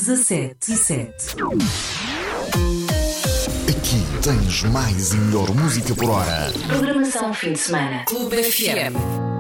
17:07. Aqui tens mais e melhor música por hora. Programação fim de semana. Clube FM.